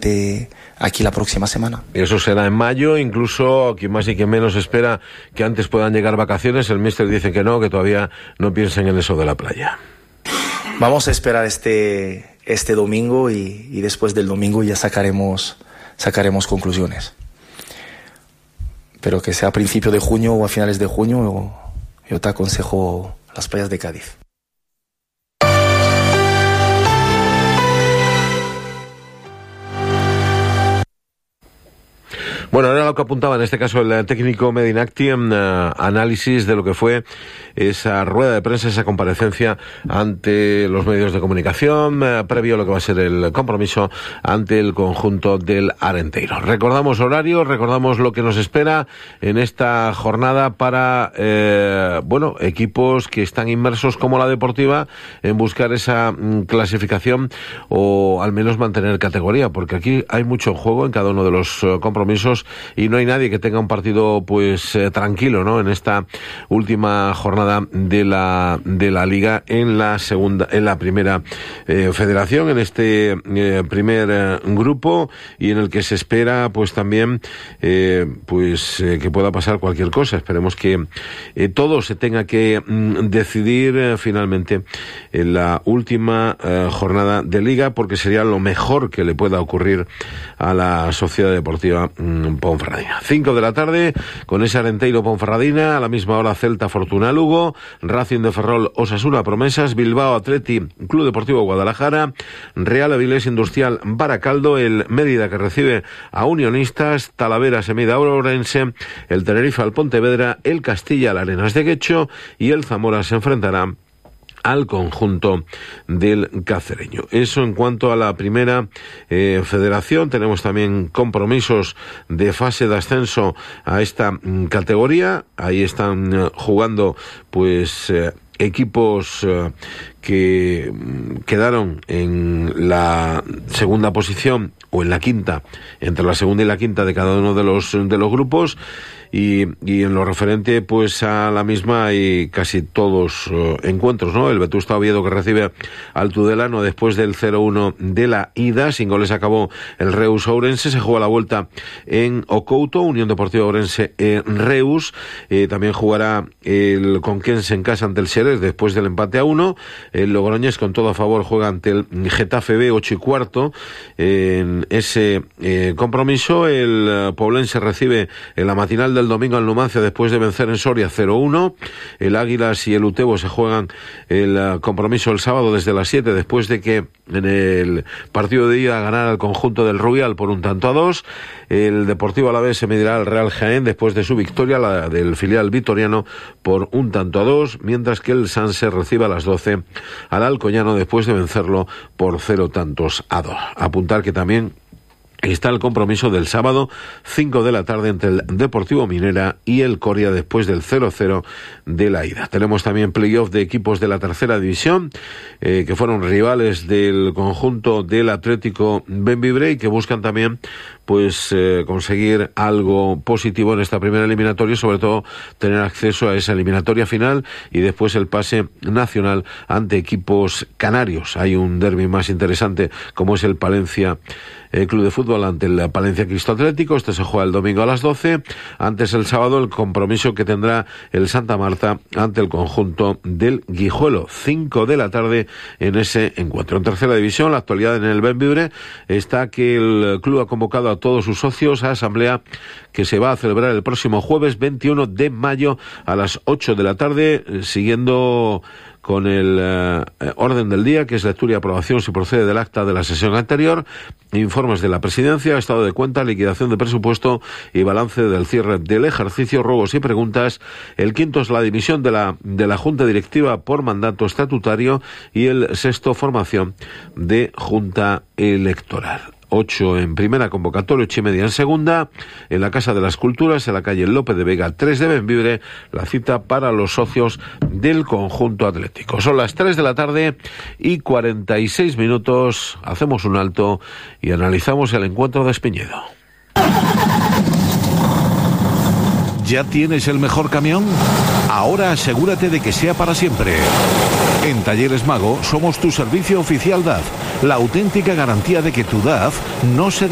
nuevamente aquí la próxima semana. Eso será en mayo, incluso quien más y quien menos espera que antes puedan llegar vacaciones. El míster dice que todavía no piensen en eso de la playa. Vamos a esperar este domingo y después del domingo ya sacaremos conclusiones. Pero que sea a principios de junio o a finales de junio, yo te aconsejo las playas de Cádiz. Bueno, era lo que apuntaba en este caso el técnico Medinacti en análisis de lo que fue esa rueda de prensa, esa comparecencia ante los medios de comunicación, previo a lo que va a ser el compromiso ante el conjunto del Arenteiro. Recordamos horario, recordamos lo que nos espera en esta jornada para, equipos que están inmersos como la Deportiva en buscar esa clasificación o al menos mantener categoría, porque aquí hay mucho juego en cada uno de los compromisos y no hay nadie que tenga un partido tranquilo, ¿no? En esta última jornada de la liga en la primera federación, en este primer grupo, y en el que se espera también que pueda pasar cualquier cosa. Esperemos que todo se tenga que decidir finalmente en la última jornada de liga, porque sería lo mejor que le pueda ocurrir a la Sociedad Deportiva Ponferradina. 5 de la tarde con ese Arenteiro Ponferradina, a la misma hora Celta Fortuna Lugo, Racing de Ferrol Osasuna Promesas, Bilbao Athletic Club Deportivo Guadalajara, Real Avilés Industrial Baracaldo, el Mérida que recibe a Unionistas, Talavera Semida Ourense, el Tenerife al Pontevedra, el Castilla al Arenas de Guecho y el Zamora se enfrentará al conjunto del Cacereño. Eso en cuanto a la primera federación. Tenemos también compromisos de fase de ascenso a esta categoría. Ahí están jugando equipos que quedaron en la segunda posición o en la quinta, entre la segunda y la quinta de cada uno de los grupos. Y en lo referente a la misma hay casi todos encuentros, ¿no? El Vetusta Oviedo que recibe al Tudelano después del 0-1 de la ida, sin goles acabó el Reus Ourense, se juega la vuelta en Ocouto, Unión Deportiva Ourense Reus, también jugará el Conquense en casa ante el Xerez después del empate a 1, el Logroñés con todo a favor juega ante el Getafe B 8:15 en ese compromiso, el Poblense recibe en la matinal del domingo al Numancia después de vencer en Soria 0-1. El Águilas y el Utebo se juegan el compromiso el sábado desde las 7 después de que en el partido de ida ganara el conjunto del Rubial por 1-2. El Deportivo Alavés se medirá al Real Jaén después de su victoria, la del filial vitoriano, por 1-2, mientras que el Sanse recibe a las 12 al Alcoyano después de vencerlo por 0-2. Apuntar que también está el compromiso del sábado, 5 de la tarde, entre el Deportivo Minera y el Coria después del 0-0 de la ida. Tenemos también playoff de equipos de la tercera división, que fueron rivales del conjunto del Atlético Bembibre y que buscan también conseguir algo positivo en esta primera eliminatoria, sobre todo tener acceso a esa eliminatoria final y después el pase nacional ante equipos canarios. Hay un derbi más interesante como es el Palencia Club de Fútbol ante el Palencia Cristo Atlético. Este se juega el domingo a las 12. Antes el sábado el compromiso que tendrá el Santa Marta ante el conjunto del Guijuelo, 5 de la tarde en ese encuentro. En tercera división, la actualidad en el Bembibre está que el club ha convocado a todos sus socios a asamblea que se va a celebrar el próximo jueves 21 de mayo a las 8 de la tarde, siguiendo con el orden del día, que es lectura y aprobación, si procede, del acta de la sesión anterior, informes de la presidencia, estado de cuenta, liquidación de presupuesto y balance del cierre del ejercicio, ruegos y preguntas. El quinto es la dimisión de la Junta Directiva por mandato estatutario y el sexto, formación de Junta Electoral. 8 en primera convocatoria, 8:30 en segunda, en la Casa de las Culturas, en la calle Lope de Vega 3 de Bembibre, la cita para los socios del conjunto atlético. Son las 3 de la tarde y 46 minutos, hacemos un alto y analizamos el encuentro de Espiñedo. ¿Ya tienes el mejor camión? Ahora asegúrate de que sea para siempre. En Talleres Mago somos tu servicio oficial DAF, la auténtica garantía de que tu DAF no se